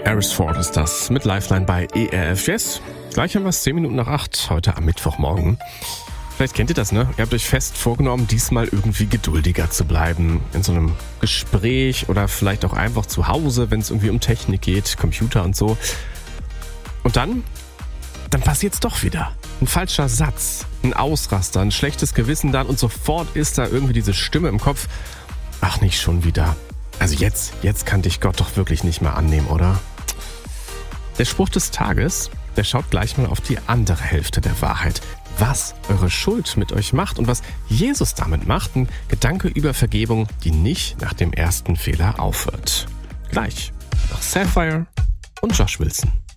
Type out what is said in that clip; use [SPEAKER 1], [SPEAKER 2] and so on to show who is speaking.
[SPEAKER 1] Harris Ford ist das mit Lifeline bei ERF Yes. Gleich haben wir es 10 Minuten nach 8, heute am Mittwochmorgen. Vielleicht kennt ihr das, ne? Ihr habt euch fest vorgenommen, diesmal irgendwie geduldiger zu bleiben. In so einem Gespräch oder vielleicht auch einfach zu Hause, wenn es irgendwie um Technik geht, Computer und so. Und dann passiert's doch wieder. Ein falscher Satz, ein Ausraster, ein schlechtes Gewissen dann und sofort ist da irgendwie diese Stimme im Kopf. Ach, nicht schon wieder. Also jetzt kann dich Gott doch wirklich nicht mehr annehmen, oder? Der Spruch des Tages, der schaut gleich mal auf die andere Hälfte der Wahrheit. Was eure Schuld mit euch macht und was Jesus damit macht. Ein Gedanke über Vergebung, die nicht nach dem ersten Fehler aufhört. Gleich nach Sapphire und Josh Wilson.